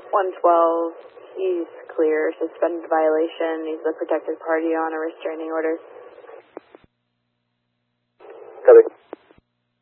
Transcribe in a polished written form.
112, he's clear. Suspended violation. He's the protected party on a restraining order.